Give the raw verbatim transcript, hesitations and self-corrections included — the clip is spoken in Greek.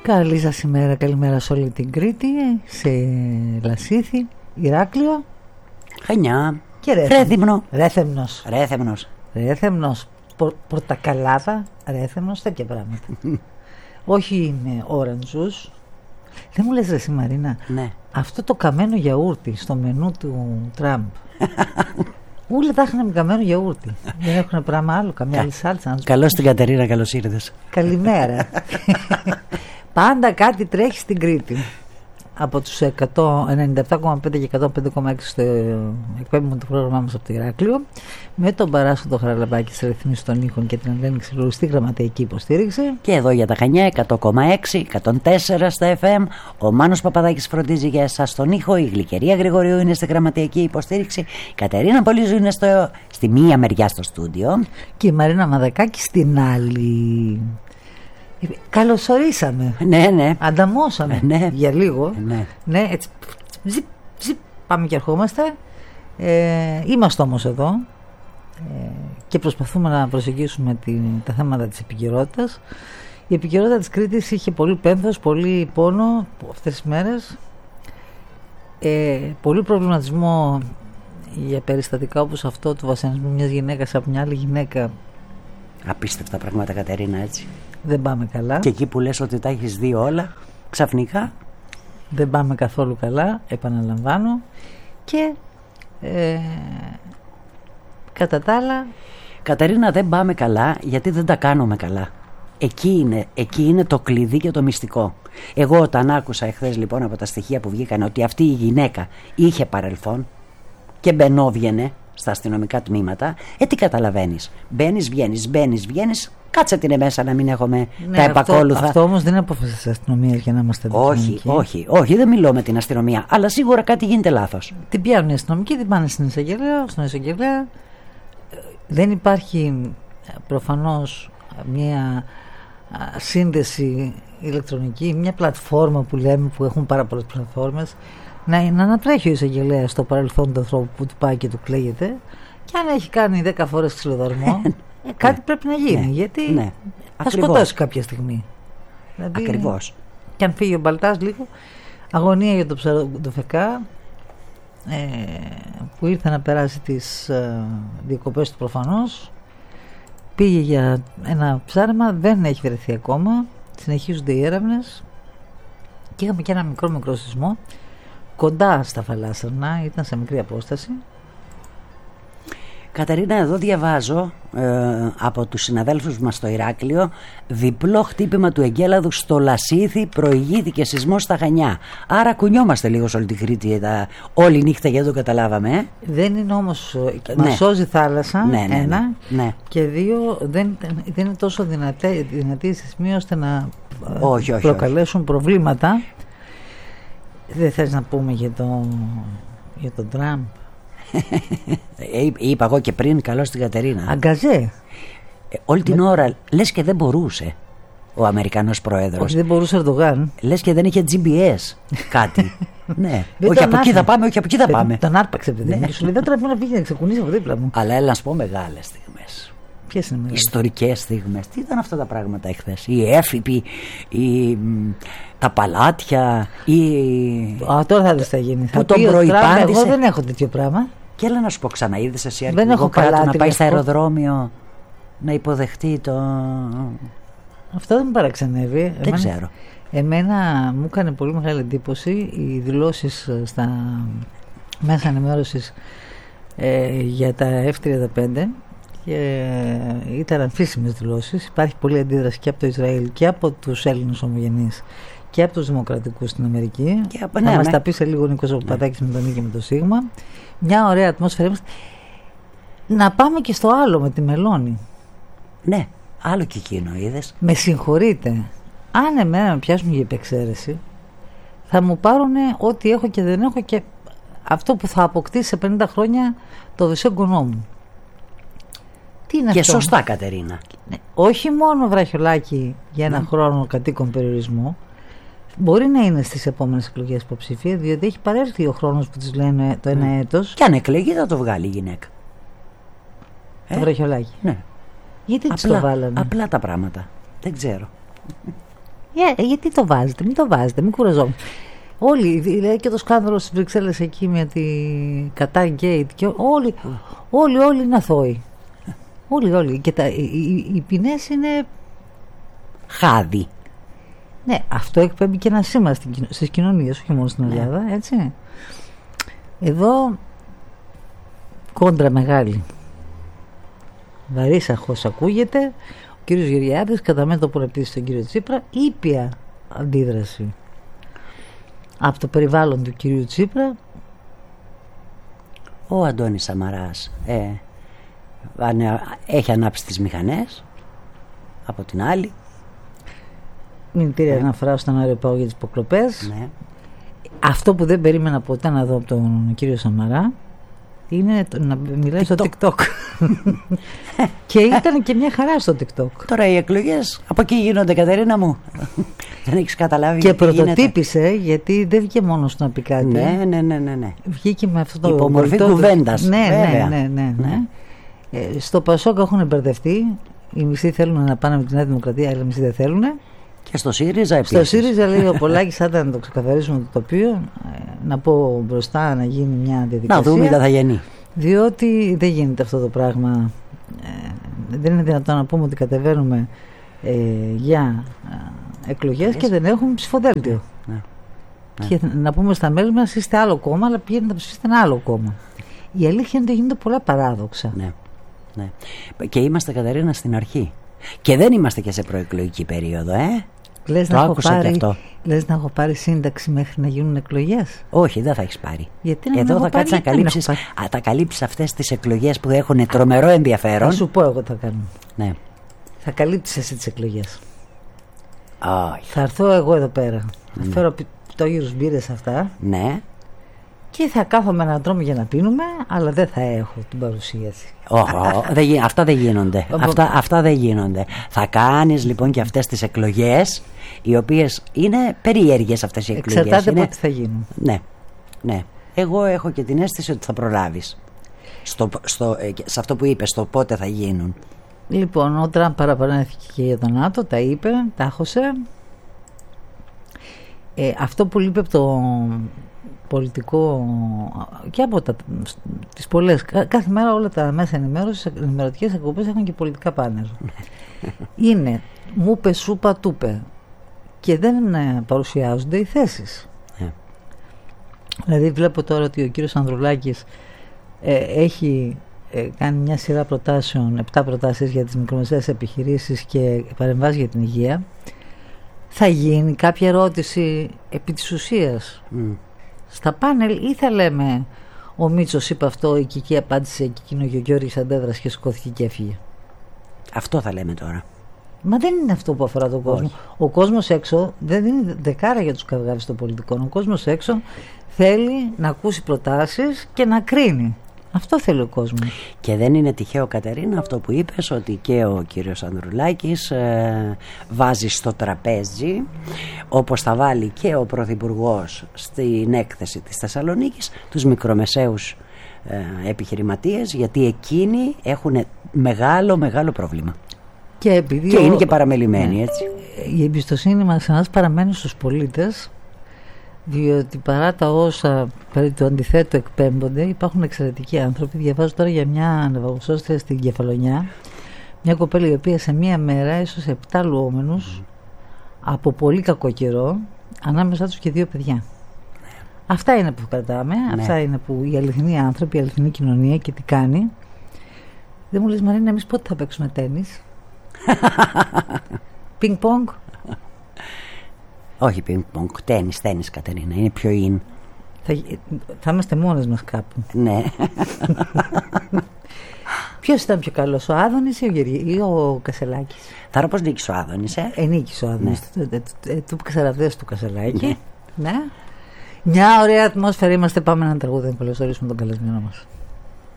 Καλή σας ημέρα, καλημέρα σε όλη την Κρήτη, σε Λασίθι, Ηράκλειο, Χανιά και Ρέθυμνο. Ρέθεμνος. Ρέθεμνος. Ρέθεμνος, πορ, Πορτακαλάδα, Ρέθεμνος, τέτοια πράγματα. Όχι με όραντζους. Δεν μου λες ρε εσύ Μαρίνα, Ναι. αυτό το καμένο γιαούρτι στο μενού του Τραμπ. Ούλα τα έχουν με καμένο γιαούρτι. Δεν έχουν πράγμα άλλο, καμία άλλη σάλτσα. Καλώς την Κατερίνα, καλώς ήρθες. Καλημέρα. Πάντα κάτι τρέχει στην Κρήτη. Από τους εκατό ενενήντα επτά κόμμα πέντε και εκατό πέντε κόμμα έξι στο εκπέμπουμε το πρόγραμμά μας από το Ηράκλειο, με τον Παράσχοντο Χαραλαμπάκη στις ρυθμίσεις των ήχων και την Ελένη Ξυλούρη στη γραμματεϊκή υποστήριξη. Και εδώ για τα Χανιά εκατό κόμμα έξι, εκατόν τέσσερα στα εφ εμ. Ο Μάνος Παπαδάκης φροντίζει για εσάς στον ήχο. Η Γλυκερία Γρηγορίου είναι στη γραμματεϊκή υποστήριξη. Η Κατερίνα Πολύζου είναι στο, στη μία μεριά στο στούντιο. Και η Μαρίνα Μαδακάκη στην άλλη. Καλωσορίσαμε. Ναι, ναι. Ανταμώσαμε ναι. για λίγο. Ναι. Ναι, έτσι. Ζιπ, ζιπ, πάμε και ερχόμαστε. Ε, είμαστε όμως εδώ ε, και προσπαθούμε να προσεγγίσουμε την, τα θέματα της επικαιρότητας. Η επικαιρότητα της Κρήτης είχε πολύ πένθος, πολύ πόνο αυτές τις μέρες. Ε, πολύ προβληματισμό για περιστατικά όπως αυτό του βασανισμού μιας γυναίκας από μια άλλη γυναίκα. Απίστευτα πράγματα, Κατερίνα, έτσι. Δεν πάμε καλά. Και εκεί που λες ότι τα έχεις δει όλα, ξαφνικά δεν πάμε καθόλου καλά, επαναλαμβάνω. Και ε, κατά τα άλλα, Κατερίνα, δεν πάμε καλά γιατί δεν τα κάνουμε καλά. Εκεί είναι, εκεί είναι το κλειδί και το μυστικό. Εγώ όταν άκουσα εχθές λοιπόν από τα στοιχεία που βγήκαν ότι αυτή η γυναίκα είχε παρελθόν και μπαινόβγαινε στα αστυνομικά τμήματα, ε τι καταλαβαίνεις? Μπαίνεις, βγαίνεις, μπαίνεις, βγαίνεις. Κάτσε την μέσα να μην έχουμε ναι, τα επακόλουθα. Αυτό, αυτό όμως δεν είναι απόφαση της αστυνομίας για να είμαστε όχι, όχι, όχι, δεν μιλώ με την αστυνομία, αλλά σίγουρα κάτι γίνεται λάθος. Την πιάνουν οι αστυνομικοί, την πάνε στην εισαγγελέα, στον εισαγγελέα. Δεν υπάρχει προφανώς μια σύνδεση ηλεκτρονική, μια πλατφόρμα που λέμε, που έχουν πάρα πολλές πλατφόρμες, να, να ανατρέχει ο εισαγγελέας στο παρελθόν του ανθρώπου που του πάει και του κλαίγεται, και αν έχει κάνει δέκα φορές ξυλοδαρμό, ε, κάτι ναι, πρέπει να γίνει, ναι, γιατί ναι, θα σκοτώσει κάποια στιγμή. Δηλαδή, ακριβώς. Και αν φύγει ο Μπαλτάς λίγο, αγωνία για το ψαροδοφεκά, ε, που ήρθε να περάσει τις ε, διακοπές του προφανώς. Πήγε για ένα ψάρεμα, δεν έχει βρεθεί ακόμα, συνεχίζονται οι έρευνες και είχαμε και ένα μικρό μικρό σεισμό κοντά στα Φαλάσσαρνα, ήταν σε μικρή απόσταση. Κατερίνα, εδώ διαβάζω ε, από τους συναδέλφους μας στο Ηράκλειο, διπλό χτύπημα του εγκέλαδου στο Λασίθι, προηγήθηκε σεισμός στα Χανιά. Άρα κουνιόμαστε λίγο σε όλη την Κρήτη τα, όλη νύχτα, γιατί το καταλάβαμε. Ε? Δεν είναι όμως, ναι, μας σώζει θάλασσα, ναι, ναι, ένα, ναι, ναι. Και δύο, δεν, δεν είναι τόσο δυνατή, δυνατή η σεισμοί ώστε να όχι, όχι, προκαλέσουν όχι. προβλήματα. Δεν θες να πούμε για τον για τον Τραμπ? Είπα εγώ και πριν, καλώς την Κατερίνα. Αγκαζέ. Ε, όλη την Με... ώρα λες και δεν μπορούσε ο Αμερικανός πρόεδρος. Όχι, δεν μπορούσε ο Ερντογάν. Λες και δεν είχε τζι πι ες κάτι. Ναι. Όχι από εκεί θα πάμε, όχι από εκεί θα πάμε. Τον άρπαξε, παιδί μου. Σου λέει δεν πρέπει να φύγει να ξεκουνήσει από δίπλα μου. Αλλά έλα να σου πω μεγάλες στιγμές. Ποιες είναι μεγάλες? Ιστορικές στιγμές. Τι ήταν αυτά τα πράγματα εχθές? Οι έφυποι, οι... τα παλάτια, οι... Α, τώρα θα δεις τι θα γίνει. Που τον προϋπάντησε. Εγώ δεν έχω τέτοιο πράγμα. Και έλα να σου πω, ξαναείδες εσύ αρχηγό κράτου να πάει στο αεροδρόμιο να υποδεχτεί το... Αυτό δεν μου παραξενεύει. Δεν εμένα, ξέρω. Εμένα μου έκανε πολύ μεγάλη εντύπωση οι δηλώσεις στα μέσα ενημέρωσης ε, για τα εφ τριάντα πέντε, και ήταν αμφίσιμες δηλώσεις. Υπάρχει πολλή αντίδραση και από το Ισραήλ και από τους Έλληνες ομογενείς και από τους δημοκρατικούς στην Αμερική. Και από, θα ναι, μας ναι. τα πει σε λίγο ο Νίκος Παπαδάκης ναι. με τον Νίκη και με το Σίγμα. Μια ωραία ατμόσφαιρα. Να πάμε και στο άλλο με τη Μελώνη. Ναι, άλλο και εκείνο, είδες. Με συγχωρείτε. Αν εμένα με πιάσουν για υπεξαίρεση, θα μου πάρουν ό,τι έχω και δεν έχω, και αυτό που θα αποκτήσει σε πενήντα χρόνια το δεσέγγονό μου. Τι είναι και αυτό? Σωστά, Κατερίνα. Ναι. Όχι μόνο βραχιολάκι για ένα ναι. χρόνο κατοίκον περιορισμού. Μπορεί να είναι στις επόμενες εκλογές υποψηφία, διότι έχει παρέλθει ο χρόνος που της λένε το ένα mm. έτος. Και αν εκλεγεί θα το βγάλει η γυναίκα. Το ε? βραχιολάκι. Ναι. Γιατί της το βάλανε? Απλά τα πράγματα. Δεν ξέρω. Yeah, γιατί το βάζετε, μην το βάζετε, μην κουραζόμαστε. Όλοι, δηλαδή και το σκάνδαλο στις Βρυξέλλες εκεί με τη κατά γκέιτ και όλοι, όλοι, όλοι είναι αθώοι. Όλοι, όλοι. Και τα, οι, οι, οι ποινές είναι χάδι. Ναι, αυτό εκπέμπει και ένα σήμα στις κοινωνίες, όχι μόνο στην Ελλάδα, ναι. Έτσι. Εδώ κόντρα μεγάλη. Βαρύσαχος ακούγεται. Ο κύριος Γεωργιάδης κατά μέτωπο να πείσει τον κύριο Τσίπρα, ήπια αντίδραση από το περιβάλλον του κυρίου Τσίπρα. Ο Αντώνης Σαμαράς ε, έχει ανάψει τις μηχανές. Από την άλλη, μηνυτήρια αναφορά στον Άριο Πάγο για τις υποκλοπές. Ναι. Αυτό που δεν περίμενα ποτέ να δω από τον κύριο Σαμαρά είναι να μιλάει TikTok. Στο TikTok. Και ήταν και μια χαρά στο TikTok. Τώρα οι εκλογές από εκεί γίνονται, Κατερίνα μου. Δεν έχεις καταλάβει. Και πρωτοτύπησε γίνεται. Γιατί δεν βγήκε μόνος του να πει κάτι. Ναι, ναι, ναι, ναι, ναι. Βγήκε με αυτό το υπομορφή κουβέντας. Ναι, ναι, ναι, ναι, ναι. Ε, στο Πασόκ έχουν μπερδευτεί. Οι μισοί θέλουν να πάνε με τη Νέα Δημοκρατία, αλλά οι μισοί δεν θέλουν. Και στο ΣΥΡΙΖΑ επίσης. Στο ΣΥΡΙΖΑ λέει ο Πολάκης, άντε να το ξεκαθαρίσουμε το τοπίο, να πω μπροστά να γίνει μια διαδικασία. Να δούμε τι θα γίνει. Διότι δεν γίνεται αυτό το πράγμα. Ε, δεν είναι δυνατόν να πούμε ότι κατεβαίνουμε ε, για ε, εκλογές και δεν έχουμε ψηφοδέλτιο. Ναι, ναι. Και να πούμε στα μέλη μας, είστε άλλο κόμμα, αλλά πηγαίνετε να ψηφίσετε ένα άλλο κόμμα. Η αλήθεια είναι ότι γίνονται πολλά παράδοξα. Ναι, ναι. Και είμαστε, Κατερίνα, στην αρχή. Και δεν είμαστε και σε προεκλογική περίοδο, ε. Λες το να άκουσα πάρει, και αυτό. Λες να έχω πάρει σύνταξη μέχρι να γίνουν εκλογές. Όχι, δεν θα έχεις πάρει. Γιατί να Εδώ θα κάτσεις να καλύψεις, α, θα καλύψεις αυτές τις εκλογές που έχουν τρομερό ενδιαφέρον. Θα σου πω εγώ τι θα κάνω. Ναι. Θα καλύψεις εσύ τις εκλογές. Όχι. Θα έρθω εγώ εδώ πέρα. Ναι. Θα φέρω πιτόγυρους μπύρες αυτά. Ναι. Και θα κάθομαι να τρώμε για να πίνουμε, αλλά δεν θα έχω την παρουσίαση. Oh, oh, δεν, αυτά δεν γίνονται. αυτά, αυτά δεν γίνονται. Θα κάνεις λοιπόν και αυτές τις εκλογές, οι οποίες είναι περίεργες αυτές οι εκλογές. Εξαρτάται είναι... πότε θα γίνουν. Ναι, ναι. Εγώ έχω και την αίσθηση ότι θα προλάβεις. Στο, στο, σε αυτό που είπες, στο πότε θα γίνουν. Λοιπόν, ο Τραμπ παραπονέθηκε και για τον ΝΑΤΟ, τα είπε, τα έχωσε. Ε, αυτό που λείπει από το πολιτικό και από τα, τις πολλές, κάθε μέρα όλα τα μέσα ενημέρωσης, ενημερωτικές εκπομπές έχουν και πολιτικά πάνελ. Είναι μου πε, σου πα, του πε, και δεν παρουσιάζονται οι θέσεις. Yeah. Δηλαδή βλέπω τώρα ότι ο κύριος Ανδρουλάκης ε, έχει ε, κάνει μια σειρά προτάσεων, επτά προτάσεις για τις μικρομεσαίες επιχειρήσεις και παρεμβάσεις για την υγεία. Θα γίνει κάποια ερώτηση επί της ουσίας mm. στα πάνελ, ή θα λέμε ο Μίτσος είπε αυτό, η Κική απάντησε και εκείνο και ο Γιώργης αντέδρασε και σηκώθηκε και έφυγε. Αυτό θα λέμε τώρα. Μα δεν είναι αυτό που αφορά τον κόσμο. Όχι. Ο κόσμος έξω δεν είναι δεκάρα για τους καυγάδες των πολιτικών. Ο κόσμος έξω θέλει να ακούσει προτάσεις και να κρίνει. Αυτό θέλει ο κόσμος. Και δεν είναι τυχαίο, Κατερίνα, αυτό που είπες, ότι και ο κύριος Ανδρουλάκης ε, βάζει στο τραπέζι, όπως θα βάλει και ο Πρωθυπουργός στην έκθεση της Θεσσαλονίκης, τους μικρομεσαίους ε, επιχειρηματίες, γιατί εκείνοι έχουν μεγάλο μεγάλο πρόβλημα. Και, επειδή και ο... είναι και παραμελημένοι, ναι. Έτσι. Η εμπιστοσύνη μας εμάς παραμένει στους πολίτες, διότι παρά τα όσα περί του αντιθέτου εκπέμπονται, υπάρχουν εξαιρετικοί άνθρωποι. Διαβάζω τώρα για μια ναυαγοσώστρια στην Κεφαλονιά, μια κοπέλα η οποία σε μία μέρα έσωσε επτά λουόμενους mm. από πολύ κακό καιρό, ανάμεσά τους και δύο παιδιά. Ναι. Αυτά είναι που κρατάμε, ναι. Αυτά είναι που οι αληθινοί άνθρωποι, η αληθινή κοινωνία και τι κάνει. Δεν μου λες, Μαρίνα, εμείς πότε θα παίξουμε τένις? Πινκ πονγκ? Όχι πινκ-πονγκ, τένις, τένις, Κατερίνα, είναι πιο in. Θα, θα είμαστε μόνες μας κάπου. Ναι. Ποιος ήταν πιο καλός, ο Άδωνης ή ο, Γεργ... ή ο Κασελάκης? Θα ρω πως νίκησε ο Άδωνης, ε. Ε, νίκησε ο Άδωνης, ναι. Του ξεραβδές του Κασελάκη. Ναι. Ναι. Μια ωραία ατμόσφαιρα είμαστε, πάμε να τραγούδι να καλωσορίσουμε τον καλεσμένο μας.